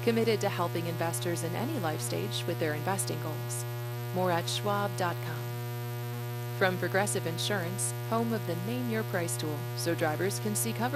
committed to helping investors in any life stage with their investing goals. More at schwab.com. From Progressive Insurance, home of the Name Your Price tool, so drivers can see coverage